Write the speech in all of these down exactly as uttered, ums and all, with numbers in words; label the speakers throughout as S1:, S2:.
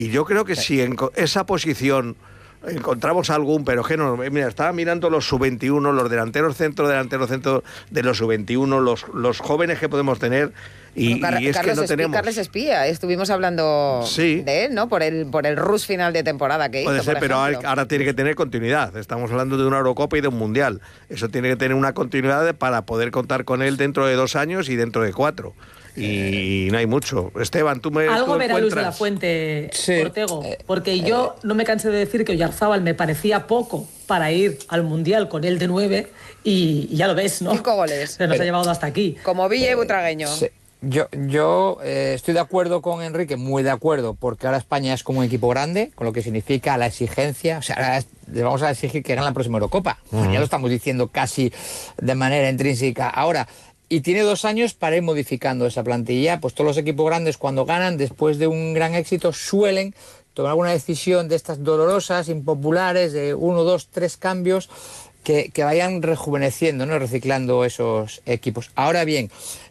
S1: Y yo creo que si en esa posición encontramos algún, pero que no, mira, estaba mirando los sub veintiuno, los delanteros centro, delanteros centro de los sub veintiuno, los, los jóvenes que podemos tener, y,
S2: bueno, Car-
S1: y es
S2: Carlos
S1: que no
S2: Espí,
S1: tenemos.
S2: Carles Espía, estuvimos hablando
S1: sí.
S2: de él, ¿no? Por el, por el rush final de temporada que
S1: Puede
S2: hizo,
S1: ser,
S2: por
S1: pero
S2: ejemplo.
S1: ahora tiene que tener continuidad. Estamos hablando de una Eurocopa y de un Mundial. Eso tiene que tener una continuidad para poder contar con él dentro de dos años y dentro de cuatro. Y no hay mucho. Esteban, tú me
S3: Algo
S1: tú
S3: verá Luis de la
S1: encuentras...
S3: Fuente,
S4: Sí.
S3: Ortego, porque yo no me cansé de decir que Oyarzábal me parecía poco para ir al Mundial con él de nueve y, y ya lo ves, ¿no?
S2: Cinco goles.
S3: Se nos
S4: Pero,
S3: ha llevado hasta aquí.
S2: Como Villa y Butragueño.
S4: Sí. Yo, yo eh, estoy de acuerdo con Enrique, muy de acuerdo, porque ahora España es como un equipo grande, con lo que significa la exigencia. O sea, ahora le vamos a exigir que gane la próxima Eurocopa. Uh-huh. Ya lo estamos diciendo casi de manera intrínseca. Ahora, y tiene dos años para ir modificando esa plantilla. Pues todos los equipos grandes, cuando ganan, después de un gran éxito, suelen tomar alguna decisión de estas dolorosas, impopulares, de uno, dos, tres cambios, que, que vayan rejuveneciendo, ¿no? Reciclando esos equipos. Ahora bien,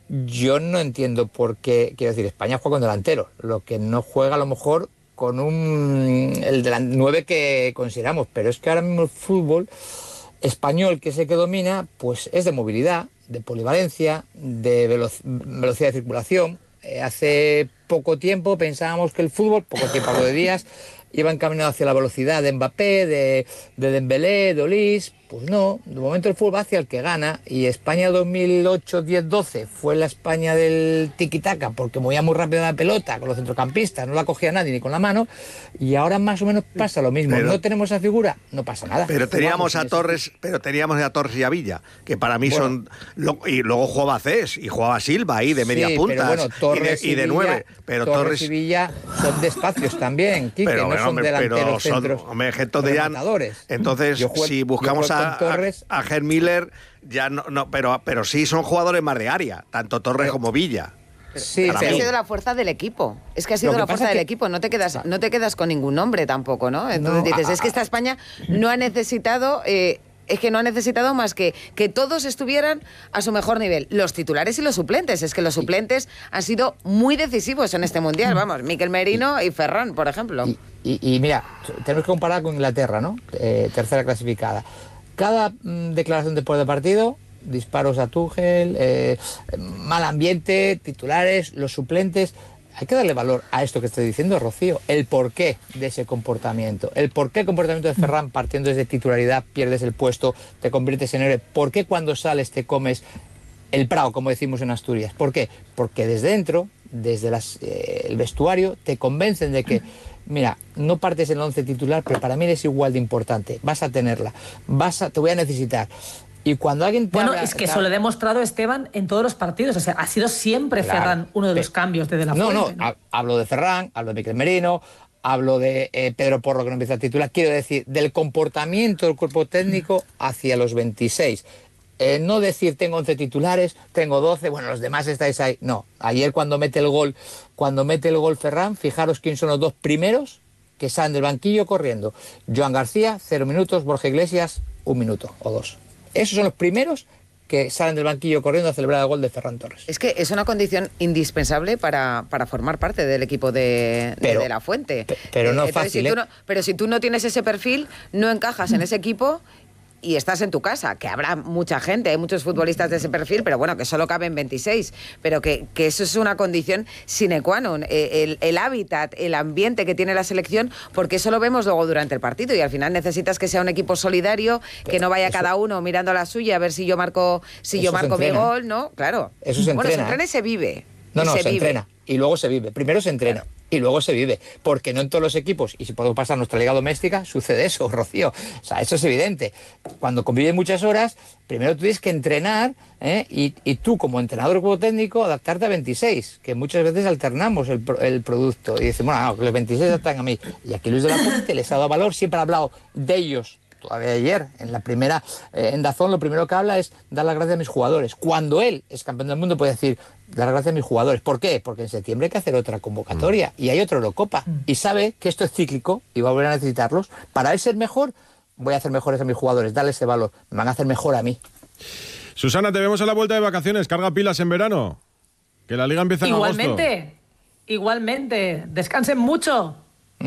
S4: yo no entiendo por qué, quiero decir, España juega con delantero, lo que no juega a lo mejor con un el delan- nueve que consideramos, pero es que ahora mismo el fútbol español, que es el que domina, pues es de movilidad, de polivalencia, de velo- velocidad de circulación. Eh, hace poco tiempo pensábamos que el fútbol, poco tiempo, hablo de días, iba encaminado hacia la velocidad de Mbappé, de, de Dembélé, de Olís. Pues no, de momento el fútbol va hacia el que gana, y España dos mil ocho, diez, doce fue la España del tiki-taka, porque movía muy rápido la pelota con los centrocampistas, no la cogía nadie ni con la mano, y ahora más o menos pasa lo mismo. Pero, no tenemos esa figura, no pasa nada.
S1: Pero teníamos a Torres, pero teníamos a Torres y a Villa, que para mí bueno, son... Lo, y luego jugaba Cés, y jugaba Silva ahí de media
S4: sí,
S1: punta,
S4: pero bueno, Torres
S1: y de, y de
S4: Villa,
S1: nueve. Pero
S4: Torres,
S1: Torres
S4: y Villa son de espacios también, Quique,
S1: pero,
S4: no
S1: bueno,
S4: son
S1: hombre,
S4: delanteros
S1: pero son,
S4: centros
S1: hombre, entonces, ya, entonces
S4: juego,
S1: si buscamos a,
S4: Torres,
S1: a, a Gerd Müller, ya no, no pero, pero sí son jugadores más de área, tanto Torres pero, como Villa.
S2: Sí, es que ha sido la fuerza del equipo. Es que ha sido la fuerza del que... equipo. No te quedas, no te quedas con ningún nombre tampoco, ¿no? Entonces no, dices, a, a, es que esta España no ha necesitado. Eh, es que no ha necesitado más que que todos estuvieran a su mejor nivel. Los titulares y los suplentes. Es que los suplentes han sido muy decisivos en este Mundial. Vamos, Mikel Merino y Ferran, por ejemplo.
S4: Y, y, y mira, tenemos que comparar con Inglaterra, ¿no? Eh, tercera clasificada. Cada mmm, declaración después del partido, disparos a Tuchel, eh, mal ambiente, titulares, los suplentes. Hay que darle valor a esto que estoy diciendo, Rocío, el porqué de ese comportamiento, el porqué el comportamiento de Ferran, partiendo desde titularidad, pierdes el puesto, te conviertes en héroe. ¿Por qué cuando sales te comes el prao, como decimos en Asturias? ¿Por qué? Porque desde dentro, desde las, eh, el vestuario, te convencen de que, mira, no partes en el once titular, pero para mí eres igual de importante, vas a tenerla, vas a, te voy a necesitar. Y cuando alguien te
S3: Bueno,
S4: habla,
S3: es que
S4: te...
S3: eso lo ha demostrado Esteban en todos los partidos. O sea, ha sido siempre claro, Ferran uno de los pero... cambios de De La Fuente.
S4: No, no, ¿no? Hablo de Ferran, hablo de Mikel Merino, hablo de eh, Pedro Porro, que no empieza a titular. Quiero decir, del comportamiento del cuerpo técnico hacia los veintiséis. Eh, no decir, tengo once titulares, tengo doce, bueno, los demás estáis ahí. No, ayer cuando mete el gol, cuando mete el gol Ferran, fijaros quién son los dos primeros que salen del banquillo corriendo. Joan García, cero minutos, Borja Iglesias, un minuto o dos. Esos son los primeros que salen del banquillo corriendo a celebrar el gol de Ferran Torres.
S2: Es que es una condición indispensable para, para formar parte del equipo de, pero, de, de La Fuente.
S4: Pe, pero no es
S2: Entonces,
S4: fácil,
S2: si
S4: ¿eh?
S2: tú no, pero si tú no tienes ese perfil, no encajas en ese equipo y estás en tu casa, que habrá mucha gente, hay muchos futbolistas de ese perfil, pero bueno, que solo caben veintiséis, pero que, que eso es una condición sine qua non, el, el hábitat, el ambiente que tiene la selección, porque eso lo vemos luego durante el partido y al final necesitas que sea un equipo solidario, que no vaya eso, cada uno mirando a la suya a ver si yo marco si yo marco mi gol, ¿no? Claro.
S4: Eso se entrena.
S2: Bueno, se entrena y se vive.
S4: No, no,
S2: se,
S4: se
S2: vive.
S4: entrena y luego se vive. Primero se entrena. Claro. Y luego se vive, porque no en todos los equipos, y si podemos pasar a nuestra liga doméstica, sucede eso, Rocío. O sea, eso es evidente. Cuando convives muchas horas, primero tú tienes que entrenar, ¿eh? y, y tú, como entrenador del cuerpo técnico, adaptarte a veintiséis, que muchas veces alternamos el, el producto. Y decimos, bueno, no, que los veintiséis adaptan a mí. Y aquí Luis de la Fuente les ha dado valor, siempre ha hablado de ellos. Todavía ayer, en la primera, eh, en Dazón, lo primero que habla es dar las gracias a mis jugadores. Cuando él es campeón del mundo puede decir, dar las gracias a mis jugadores. ¿Por qué? Porque en septiembre hay que hacer otra convocatoria mm. y hay otra Eurocopa. Mm. Y sabe que esto es cíclico y va a volver a necesitarlos. Para él ser mejor, voy a hacer mejores a mis jugadores, darle ese valor. Me van a hacer mejor a mí.
S5: Susana, te vemos a la vuelta de vacaciones. Carga pilas en verano. Que la liga empieza en
S3: igualmente,
S5: agosto.
S3: Igualmente, igualmente. Descansen mucho.